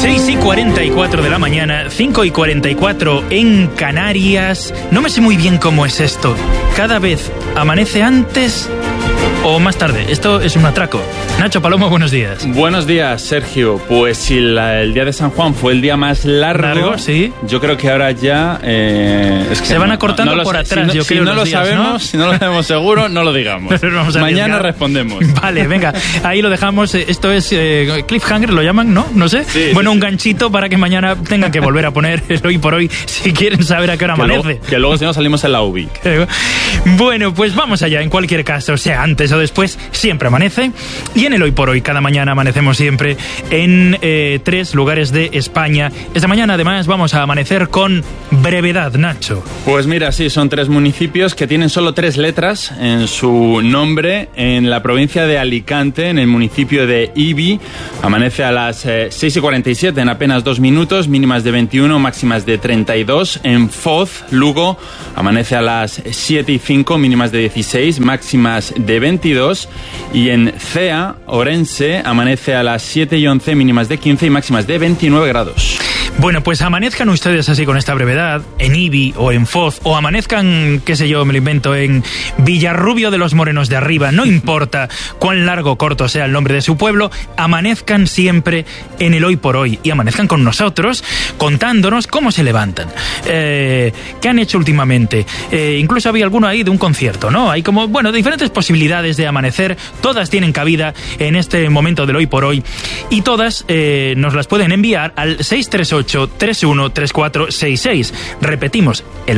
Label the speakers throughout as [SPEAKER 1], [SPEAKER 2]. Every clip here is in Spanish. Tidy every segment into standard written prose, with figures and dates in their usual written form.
[SPEAKER 1] 6:44 de la mañana, 5:44 en Canarias. No me sé muy bien cómo es esto. ¿Cada vez amanece antes o más tarde? Esto es un atraco. Nacho Palomo, buenos días.
[SPEAKER 2] Buenos días, Sergio. Pues si el día de San Juan fue el día más largo,
[SPEAKER 1] sí.
[SPEAKER 2] Yo creo que ahora ya... es que
[SPEAKER 1] se van acortando por atrás, yo creo.
[SPEAKER 2] Si no lo sabemos, si no lo sabemos seguro, no lo digamos. Mañana respondemos. Vale,
[SPEAKER 1] venga, ahí lo dejamos. Esto es cliffhanger, lo llaman, ¿no? No sé.
[SPEAKER 2] Sí,
[SPEAKER 1] bueno, un ganchito para que mañana tengan que volver a poner el hoy por hoy si quieren saber a qué hora amanece.
[SPEAKER 2] Que luego si no salimos en la UBI.
[SPEAKER 1] Bueno, pues vamos allá. En cualquier caso, sea antes o después, siempre amanece. Y en el hoy por hoy, cada mañana amanecemos siempre en 3 lugares de España. Esta mañana, además, vamos a amanecer con brevedad, Nacho.
[SPEAKER 2] Pues mira, sí, son 3 municipios que tienen solo 3 letras en su nombre. En la provincia de Alicante, en el municipio de Ibi, amanece a las 6:47, en apenas 2 minutos, mínimas de 21, máximas de 32. En Foz, Lugo, amanece a las 7:05, mínimas de 16, máximas de 22. Y en Cea, Orense, amanece a las 7:11, mínimas de 15 y máximas de 29 grados.
[SPEAKER 1] Bueno, pues amanezcan ustedes así con esta brevedad, en Ibi o en Foz, o amanezcan, qué sé yo, me lo invento, en Villarrubio de los Morenos de Arriba, no importa cuán largo o corto sea el nombre de su pueblo, amanezcan siempre en el hoy por hoy y amanezcan con nosotros contándonos cómo se levantan, qué han hecho últimamente. Incluso había alguno ahí de un concierto, ¿no? Hay como, bueno, diferentes posibilidades de amanecer, todas tienen cabida en este momento del hoy por hoy y todas nos las pueden enviar al 638-313466. Repetimos, el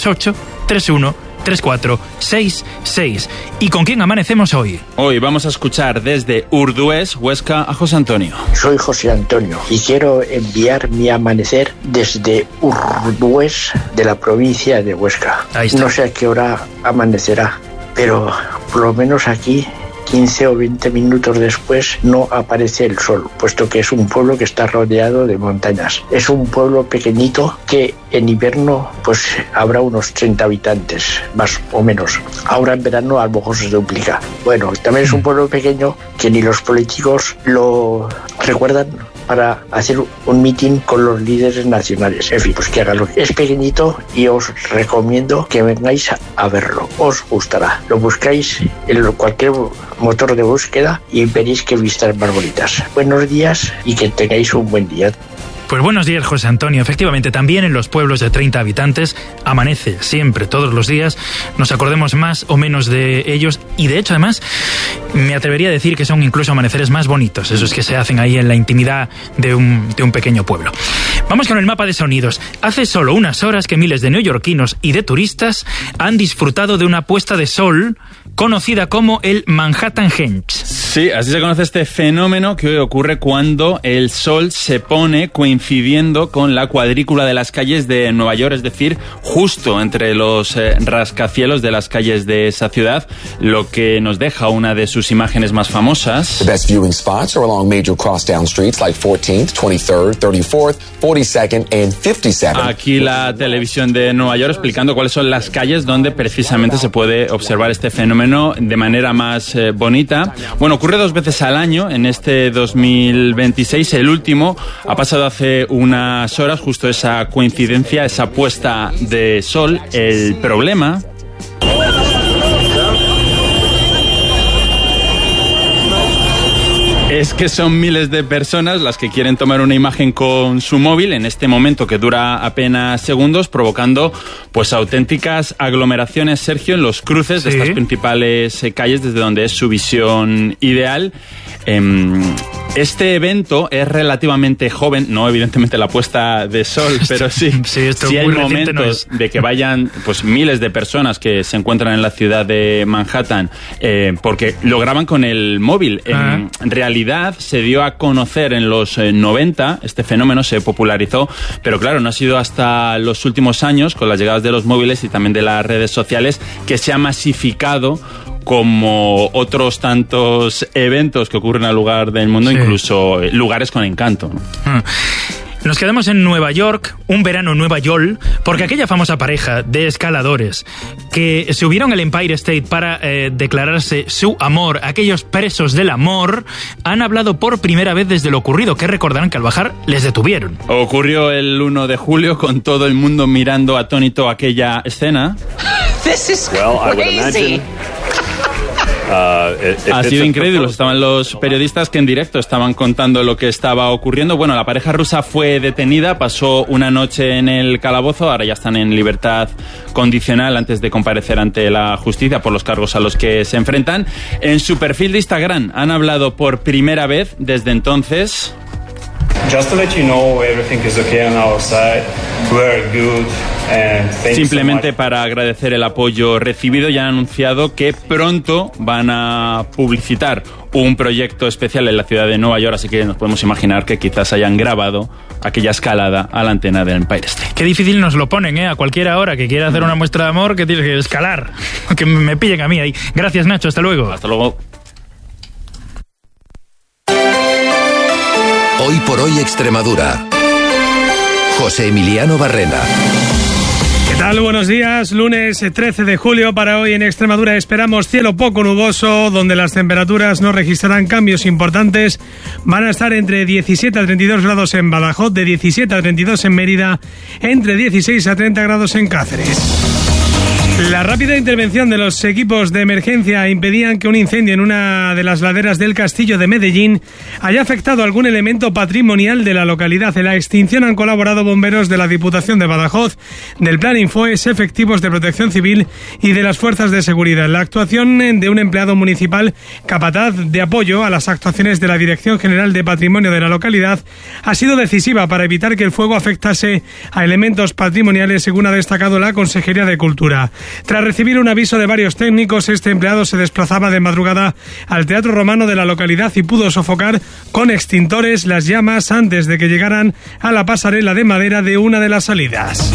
[SPEAKER 1] 638-313466. ¿Y con quién amanecemos hoy?
[SPEAKER 2] Hoy vamos a escuchar desde Urdués, Huesca, a José Antonio.
[SPEAKER 3] Soy José Antonio y quiero enviar mi amanecer desde Urdués, de la provincia de Huesca. No sé a qué hora amanecerá, pero por lo menos aquí 15 o 20 minutos después no aparece el sol, puesto que es un pueblo que está rodeado de montañas. Es un pueblo pequeñito que en invierno pues habrá unos 30 habitantes, más o menos. Ahora en verano a lo mejor se duplica. Bueno, también es un pueblo pequeño que ni los políticos lo recuerdan para hacer un mitin con los líderes nacionales. En fin, pues que háganlo. Es pequeñito y os recomiendo que vengáis a verlo. Os gustará. Lo buscáis en cualquier motor de búsqueda y veréis qué vistas más bonitas. Buenos días y que tengáis un buen día.
[SPEAKER 1] Pues buenos días, José Antonio. Efectivamente, también en los pueblos de 30 habitantes amanece siempre, todos los días. Nos acordemos más o menos de ellos y, de hecho, además, me atrevería a decir que son incluso amaneceres más bonitos, esos que se hacen ahí en la intimidad de un pequeño pueblo. Vamos con el mapa de sonidos. Hace solo unas horas que miles de neoyorquinos y de turistas han disfrutado de una puesta de sol conocida como el Manhattan Henge.
[SPEAKER 2] Sí, así se conoce este fenómeno que ocurre cuando el sol se pone coincidiendo con la cuadrícula de las calles de Nueva York, es decir, justo entre los rascacielos de las calles de esa ciudad, lo que nos deja una de sus imágenes más famosas.
[SPEAKER 4] The best viewing spots are along major crosstown streets like 14th, 23rd, 34th, 42nd and 57th.
[SPEAKER 2] Aquí la televisión de Nueva York explicando cuáles son las calles donde precisamente se puede observar este fenómeno de manera más bonita. Bueno, ocurre 2 veces al año en este 2026. El último ha pasado hace unas horas, justo esa coincidencia, esa puesta de sol. El problema es que son miles de personas las que quieren tomar una imagen con su móvil en este momento que dura apenas segundos, provocando pues auténticas aglomeraciones, Sergio, en los cruces de estas principales calles desde donde es su visión ideal. Este evento es relativamente joven, no evidentemente la puesta de sol, pero sí hay momentos de que vayan pues miles de personas que se encuentran en la ciudad de Manhattan porque lo graban con el móvil. En realidad se dio a conocer en los 90, este fenómeno se popularizó, pero claro, no ha sido hasta los últimos años, con las llegadas de los móviles y también de las redes sociales, que se ha masificado como otros tantos eventos que ocurren al lugar del mundo, incluso lugares con encanto, ¿no?
[SPEAKER 1] Nos quedamos en Nueva York, un verano en Nueva York, porque aquella famosa pareja de escaladores que subieron al Empire State para declararse su amor, aquellos presos del amor, han hablado por primera vez desde lo ocurrido, que recordarán que al bajar les detuvieron.
[SPEAKER 2] Ocurrió el 1 de julio con todo el mundo mirando atónito aquella escena.
[SPEAKER 5] This is crazy.
[SPEAKER 2] Ha sido increíble. Estaban los periodistas que en directo estaban contando lo que estaba ocurriendo. Bueno, la pareja rusa fue detenida, pasó una noche en el calabozo, ahora ya están en libertad condicional antes de comparecer ante la justicia por los cargos a los que se enfrentan. En su perfil de Instagram han hablado por primera vez desde entonces.
[SPEAKER 6] Just to let you know, everything is okay on our side. We're good.
[SPEAKER 2] Simplemente para agradecer el apoyo recibido, ya han anunciado que pronto van a publicitar un proyecto especial en la ciudad de Nueva York, así que nos podemos imaginar que quizás hayan grabado aquella escalada a la antena del Empire State.
[SPEAKER 1] Qué difícil nos lo ponen, a cualquiera hora que quiera hacer una muestra de amor, que tiene que escalar, que me pillen a mí ahí. Gracias, Nacho, hasta luego.
[SPEAKER 2] Hasta luego.
[SPEAKER 7] Hoy por hoy Extremadura. José Emiliano Barrena.
[SPEAKER 8] ¿Qué tal? Buenos días. Lunes 13 de julio. Para hoy en Extremadura esperamos cielo poco nuboso, donde las temperaturas no registrarán cambios importantes. Van a estar entre 17 a 32 grados en Badajoz, de 17 a 32 en Mérida, entre 16 a 30 grados en Cáceres. La rápida intervención de los equipos de emergencia impedían que un incendio en una de las laderas del Castillo de Medellín haya afectado algún elemento patrimonial de la localidad. En la extinción han colaborado bomberos de la Diputación de Badajoz, del Plan Infoes, efectivos de Protección Civil y de las fuerzas de seguridad. La actuación de un empleado municipal capataz de apoyo a las actuaciones de la Dirección General de Patrimonio de la localidad ha sido decisiva para evitar que el fuego afectase a elementos patrimoniales, según ha destacado la Consejería de Cultura. Tras recibir un aviso de varios técnicos, este empleado se desplazaba de madrugada al Teatro Romano de la localidad y pudo sofocar con extintores las llamas antes de que llegaran a la pasarela de madera de una de las salidas.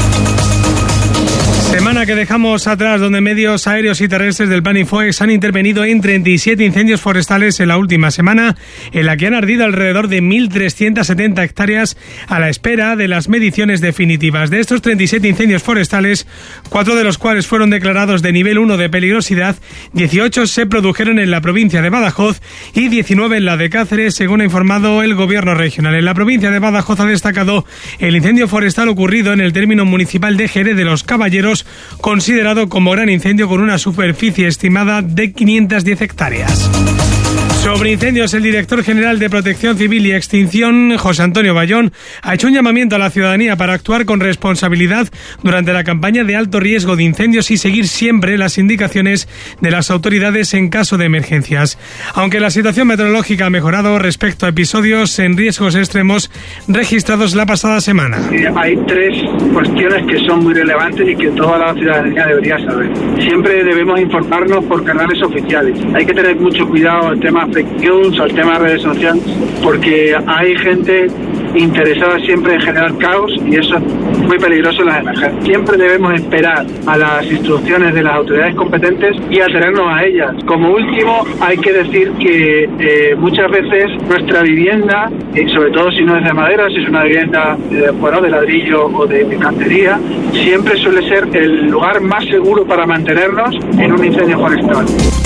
[SPEAKER 8] Semana que dejamos atrás, donde medios aéreos y terrestres del Plan Infoes han intervenido en 37 incendios forestales en la última semana, en la que han ardido alrededor de 1.370 hectáreas a la espera de las mediciones definitivas. De estos 37 incendios forestales, 4 de los cuales fueron declarados de nivel 1 de peligrosidad, 18 se produjeron en la provincia de Badajoz y 19 en la de Cáceres, según ha informado el gobierno regional. En la provincia de Badajoz ha destacado el incendio forestal ocurrido en el término municipal de Jerez de los Caballeros, considerado como gran incendio con una superficie estimada de 510 hectáreas. Sobre incendios, el director general de Protección Civil y Extinción, José Antonio Bayón, ha hecho un llamamiento a la ciudadanía para actuar con responsabilidad durante la campaña de alto riesgo de incendios y seguir siempre las indicaciones de las autoridades en caso de emergencias. Aunque la situación meteorológica ha mejorado respecto a episodios en riesgos extremos registrados la pasada semana.
[SPEAKER 9] Hay 3 cuestiones que son muy relevantes y que toda la ciudadanía debería saber. Siempre debemos informarnos por canales oficiales. Hay que tener mucho cuidado al tema fake news, al tema de redes sociales, porque hay gente interesada siempre en generar caos y eso es muy peligroso en las emergencias. Siempre debemos esperar a las instrucciones de las autoridades competentes y atenernos a ellas. Como último, hay que decir que muchas veces nuestra vivienda, sobre todo si no es de madera, si es una vivienda de ladrillo o de cantería, siempre suele ser el lugar más seguro para mantenernos en un incendio forestal.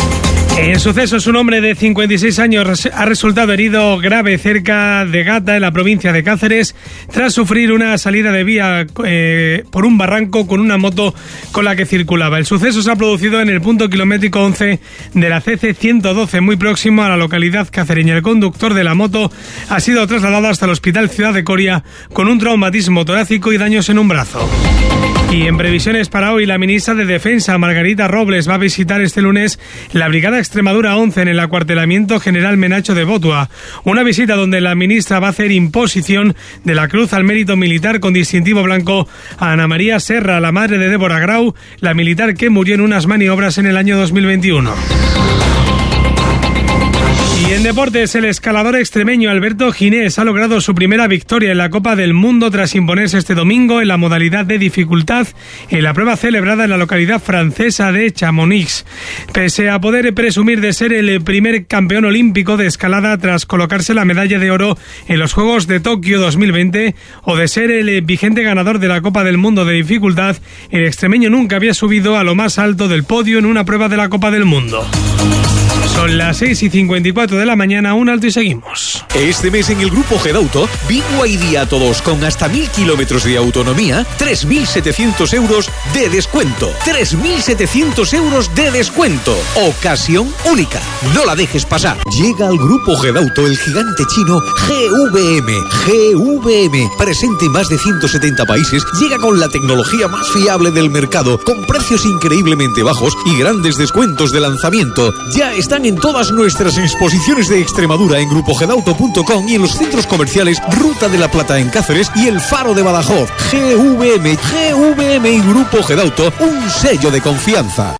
[SPEAKER 8] En sucesos, un hombre de 56 años ha resultado herido grave cerca de Gata, en la provincia de Cáceres, tras sufrir una salida de vía por un barranco con una moto con la que circulaba. El suceso se ha producido en el punto kilométrico 11 de la CC 112, muy próximo a la localidad cacereña. El conductor de la moto ha sido trasladado hasta el Hospital Ciudad de Coria con un traumatismo torácico y daños en un brazo. Y en previsiones para hoy, la ministra de Defensa, Margarita Robles, va a visitar este lunes la Brigada Extremadura 11 en el acuartelamiento General Menacho de Botua. Una visita donde la ministra va a hacer imposición de la Cruz al Mérito Militar con distintivo blanco a Ana María Serra, la madre de Débora Grau, la militar que murió en unas maniobras en el año 2021. Y Y en deportes, el escalador extremeño Alberto Ginés ha logrado su primera victoria en la Copa del Mundo tras imponerse este domingo en la modalidad de dificultad en la prueba celebrada en la localidad francesa de Chamonix. Pese a poder presumir de ser el primer campeón olímpico de escalada tras colocarse la medalla de oro en los Juegos de Tokio 2020 o de ser el vigente ganador de la Copa del Mundo de dificultad, el extremeño nunca había subido a lo más alto del podio en una prueba de la Copa del Mundo. Son las 6:54 de la mañana, un alto y seguimos.
[SPEAKER 10] Este mes en el Grupo Gedauto, BYD a todos con hasta 1000 kilómetros de autonomía, 3.700 euros de descuento. 3.700 euros de descuento. Ocasión única. No la dejes pasar. Llega al Grupo Gedauto el gigante chino GVM. GVM, presente en más de 170 países, llega con la tecnología más fiable del mercado, con precios increíblemente bajos y grandes descuentos de lanzamiento. Ya están en todas nuestras exposiciones de Extremadura en grupogedauto.com y en los centros comerciales Ruta de la Plata en Cáceres y El Faro de Badajoz. GVM y Grupo Gedauto, un sello de confianza.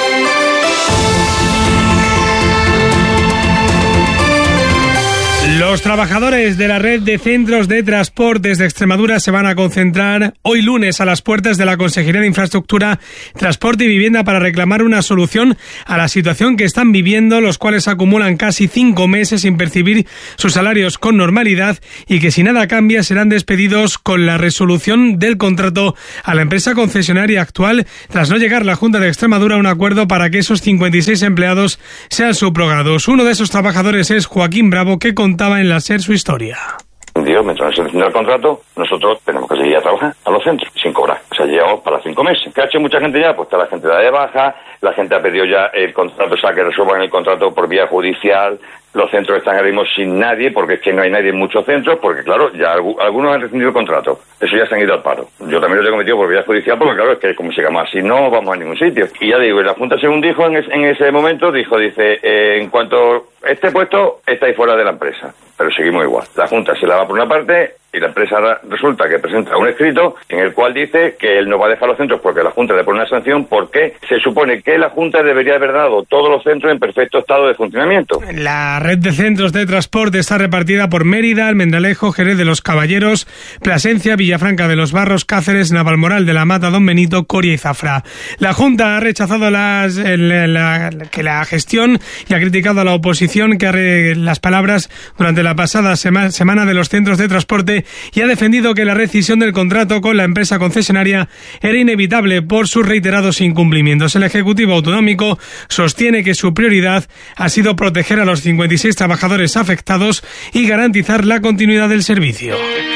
[SPEAKER 8] Los trabajadores de la red de centros de transportes de Extremadura se van a concentrar hoy lunes a las puertas de la Consejería de Infraestructura, Transporte y Vivienda para reclamar una solución a la situación que están viviendo, los cuales acumulan casi 5 meses sin percibir sus salarios con normalidad y que si nada cambia serán despedidos con la resolución del contrato a la empresa concesionaria actual tras no llegar la Junta de Extremadura a un acuerdo para que esos 56 empleados sean subrogados. Uno de esos trabajadores es Joaquín Bravo, que contaba en la SER su historia.
[SPEAKER 11] Dios, mientras no se termine el contrato, nosotros tenemos que seguir a trabajar a los centros sin cobrar. O sea, llevamos para 5 meses. ¿Qué ha hecho mucha gente ya? Pues está la gente de baja, la gente ha pedido ya el contrato, o sea, que resuelvan el contrato por vía judicial. Los centros están ahora mismo sin nadie, porque es que no hay nadie en muchos centros, porque claro, ya algunos han rescindido el contrato. Eso ya se han ido al paro. Yo también lo he cometido por vía judicial, porque claro, es que como sigamos así no vamos a ningún sitio. Y ya digo, y la Junta, según dijo en ese momento, dice, en cuanto este puesto, estáis fuera de la empresa. Pero seguimos igual. La Junta se la va por una parte y la empresa resulta que presenta un escrito en el cual dice que él no va a dejar los centros porque la Junta le pone una sanción, porque se supone que la Junta debería haber dado todos los centros en perfecto estado de funcionamiento.
[SPEAKER 8] La red de centros de transporte está repartida por Mérida, Almendralejo, Jerez de los Caballeros, Plasencia, Villafranca de los Barros, Cáceres, Navalmoral de la Mata, Don Benito, Coria y Zafra. La Junta ha rechazado la gestión y ha criticado a la oposición las palabras durante la pasada semana de los centros de transporte y ha defendido que la rescisión del contrato con la empresa concesionaria era inevitable por sus reiterados incumplimientos. El Ejecutivo Autonómico sostiene que su prioridad ha sido proteger a los 56 trabajadores afectados y garantizar la continuidad del servicio.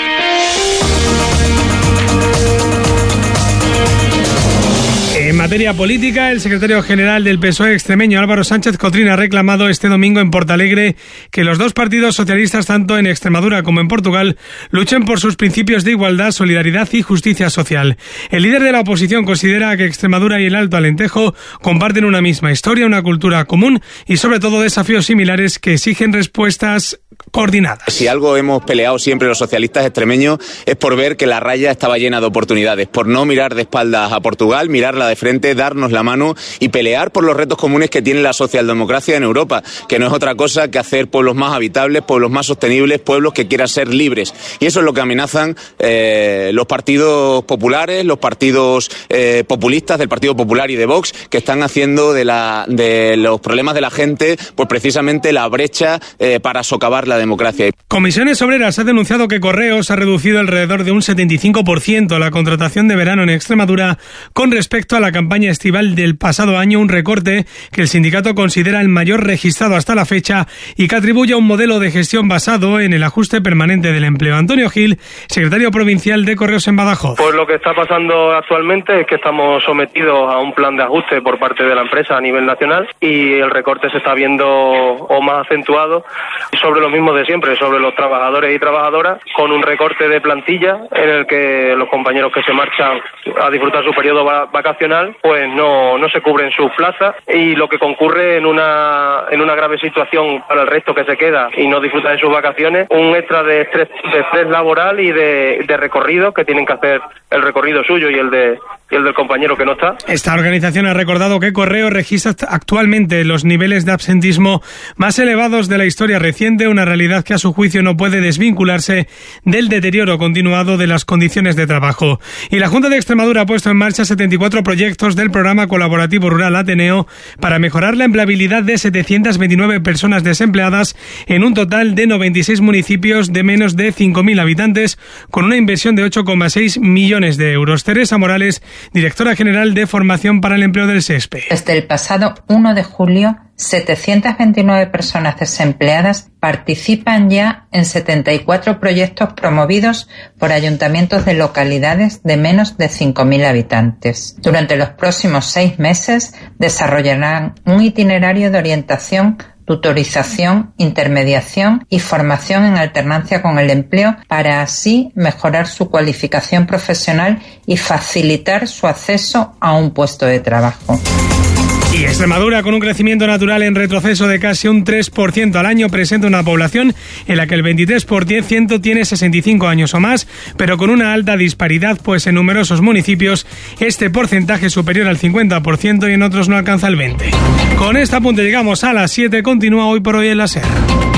[SPEAKER 8] En materia política, el secretario general del PSOE extremeño Álvaro Sánchez Cotrín ha reclamado este domingo en Portalegre que los dos partidos socialistas, tanto en Extremadura como en Portugal, luchen por sus principios de igualdad, solidaridad y justicia social. El líder de la oposición considera que Extremadura y el Alto Alentejo comparten una misma historia, una cultura común y sobre todo desafíos similares que exigen respuestas coordinadas.
[SPEAKER 12] Si algo hemos peleado siempre los socialistas extremeños es por ver que la raya estaba llena de oportunidades, por no mirar de espaldas a Portugal, mirarla de frente, darnos la mano y pelear por los retos comunes que tiene la socialdemocracia en Europa, que no es otra cosa que hacer pueblos más habitables, pueblos más sostenibles, pueblos que quieran ser libres. Y eso es lo que amenazan los partidos populares, los partidos populistas del Partido Popular y de Vox, que están haciendo de los problemas de la gente pues precisamente la brecha para socavar la democracia.
[SPEAKER 8] Comisiones Obreras ha denunciado que Correos ha reducido alrededor de un 75% la contratación de verano en Extremadura con respecto a la campaña estival del pasado año, un recorte que el sindicato considera el mayor registrado hasta la fecha y que atribuye a un modelo de gestión basado en el ajuste permanente del empleo. Antonio Gil, secretario provincial de Correos en Badajoz.
[SPEAKER 13] Pues lo que está pasando actualmente es que estamos sometidos a un plan de ajuste por parte de la empresa a nivel nacional y el recorte se está viendo o más acentuado sobre lo mismo de siempre, sobre los trabajadores y trabajadoras, con un recorte de plantilla en el que los compañeros que se marchan a disfrutar su periodo vacacional personal, pues no se cubren sus plazas, y lo que concurre en una grave situación para el resto que se queda y no disfruta de sus vacaciones, un extra de estrés laboral y de recorrido, que tienen que hacer el recorrido suyo y el del compañero que no está.
[SPEAKER 8] Esta organización ha recordado que Correo registra actualmente los niveles de absentismo más elevados de la historia reciente, una realidad que a su juicio no puede desvincularse del deterioro continuado de las condiciones de trabajo. Y la Junta de Extremadura ha puesto en marcha 74 proyectos del programa colaborativo rural Ateneo para mejorar la empleabilidad de 729 personas desempleadas en un total de 96 municipios de menos de 5.000 habitantes, con una inversión de 8,6 millones de euros. Teresa Morales, directora general de Formación para el Empleo del SESPE.
[SPEAKER 14] Desde el pasado 1 de julio, 729 personas desempleadas participan ya en 74 proyectos promovidos por ayuntamientos de localidades de menos de 5.000 habitantes. Durante los próximos 6 meses desarrollarán un itinerario de orientación, tutorización, intermediación y formación en alternancia con el empleo para así mejorar su cualificación profesional y facilitar su acceso a un puesto de trabajo.
[SPEAKER 8] Y Extremadura, con un crecimiento natural en retroceso de casi un 3% al año, presenta una población en la que el 23% tiene 65 años o más, pero con una alta disparidad, pues en numerosos municipios este porcentaje es superior al 50% y en otros no alcanza el 20%. Con este apunte llegamos a las 7, continúa Hoy por Hoy en la SER.